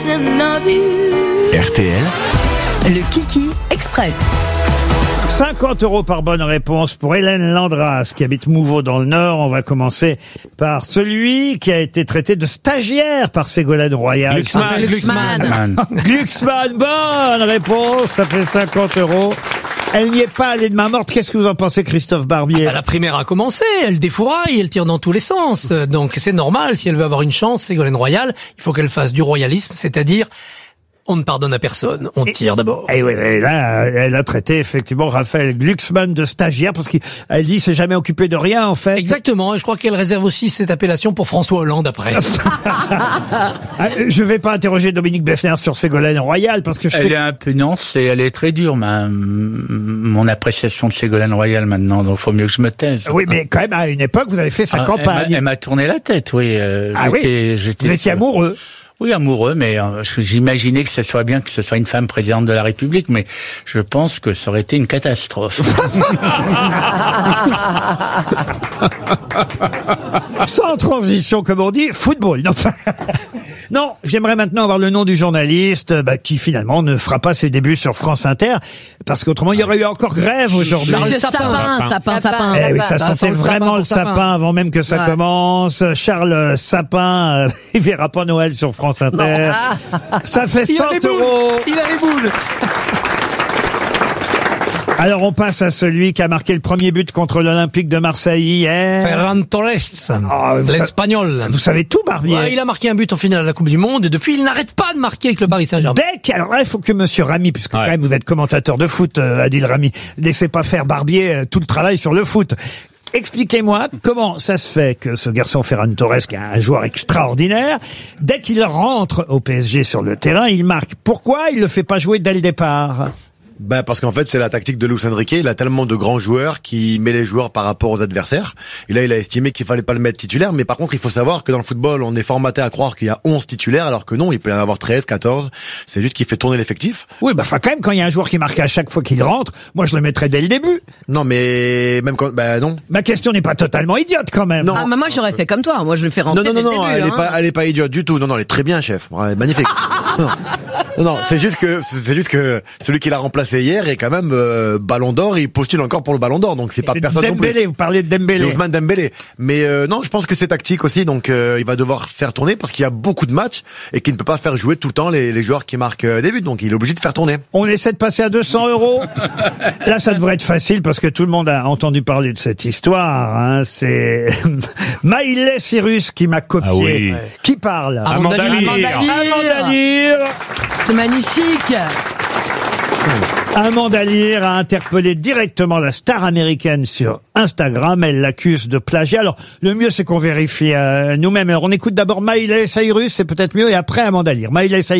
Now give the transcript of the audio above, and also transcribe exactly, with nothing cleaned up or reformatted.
R T L, le Kiki Express. cinquante euros par bonne réponse pour Hélène Landras qui habite Mouveau dans le Nord. On va commencer par celui qui a été traité de stagiaire par Ségolène Royal. Glucksmann. Glucksmann. Glucksmann, bonne réponse, ça fait cinquante euros. Elle n'y est pas allée de main morte. Qu'est-ce que vous en pensez, Christophe Barbier? Ah bah, la primaire a commencé, elle défouraille, elle tire dans tous les sens. Donc c'est normal, si elle veut avoir une chance, Ségolène Royal, il faut qu'elle fasse du royalisme, c'est-à-dire on ne pardonne à personne, on tire d'abord. Et oui, et là, elle a traité effectivement Raphaël Glucksmann de stagiaire parce qu'elle dit s'est jamais occupé de rien en fait. Exactement, et je crois qu'elle réserve aussi cette appellation pour François Hollande après. Je vais pas interroger Dominique Besnéard sur Ségolène Royal parce que je elle sais... est un peu nuance et elle est très dure, ma, mon appréciation de Ségolène Royal maintenant, donc faut mieux que je me taise. Oui, mais quand même à une époque vous avez fait sa ah, campagne. Elle m'a, elle m'a tourné la tête, oui. Euh, ah oui. J'étais, vous étiez amoureux. Oui, amoureux, mais euh, j'imaginais que ce soit bien que ce soit une femme présidente de la République, mais je pense que ça aurait été une catastrophe. Sans transition, comme on dit, football. Non, non, j'aimerais maintenant avoir le nom du journaliste bah, qui finalement ne fera pas ses débuts sur France Inter, parce qu'autrement il y aurait eu encore grève aujourd'hui. Charles Sapin, Sapin, Sapin. sapin. Eh oui, ça sentait vraiment le sapin, sapin avant même que ça ouais. commence. Charles Sapin, euh, il verra pas Noël sur France Inter. Ça fait cent euros. Il a les boules. Alors on passe à celui qui a marqué le premier but contre l'Olympique de Marseille hier. Ferran Torres, oh, l'Espagnol. Vous savez tout, Barbier. Ouais, il a marqué un but en finale de la Coupe du Monde et depuis il n'arrête pas de marquer avec le Paris Saint-Germain. Dès qu'il alors là, il faut que Monsieur Rami, puisque ouais. quand même vous êtes commentateur de foot, euh, Adil Rami, laissez pas faire Barbier euh, tout le travail sur le foot. Expliquez-moi comment ça se fait que ce garçon Ferran Torres, qui est un joueur extraordinaire, dès qu'il rentre au P S G sur le terrain, il marque. Pourquoi il le fait pas jouer dès le départ? Bah parce qu'en fait c'est la tactique de Luis Enrique. Il a tellement de grands joueurs qui met les joueurs par rapport aux adversaires. Et là il a estimé qu'il fallait pas le mettre titulaire. Mais par contre il faut savoir que dans le football on est formaté à croire qu'il y a onze titulaires alors que non, il peut y en avoir treize, quatorze. C'est juste qu'il fait tourner l'effectif. Oui bah enfin quand même quand il y a un joueur qui marque à chaque fois qu'il rentre, moi je le mettrais dès le début. Non mais même quand bah non. Ma question n'est pas totalement idiote quand même. Non. Ah mais moi j'aurais fait comme toi. Moi je le fais rentrer. Non non non non, début, elle hein. est pas elle est pas idiote du tout. Non non, elle est très bien chef. Ouais, magnifique. non. non non, c'est juste que c'est juste que celui qui l'a remplacé hier est quand même Euh, Ballon d'Or, il postule encore pour le Ballon d'Or, donc c'est pas c'est personne Dembélé, non plus. Vous parlez de Dembélé. Ousmane Dembélé. Mais euh, non, je pense que c'est tactique aussi, donc euh, il va devoir faire tourner parce qu'il y a beaucoup de matchs et qu'il ne peut pas faire jouer tout le temps les, les joueurs qui marquent euh, des buts, donc il est obligé de faire tourner. On essaie de passer à deux cents euros. Là, ça devrait être facile parce que tout le monde a entendu parler de cette histoire. Hein. C'est Miley Cyrus qui m'a copié. Ah oui. Qui parle? Amanda Lear. Amanda Lear. C'est magnifique. Amanda Lear a interpellé directement la star américaine sur Instagram. Elle l'accuse de plagiat. Alors, le mieux, c'est qu'on vérifie euh, nous-mêmes. Alors, on écoute d'abord Miley Cyrus, c'est peut-être mieux, et après Amanda Lear. Miley Cyrus.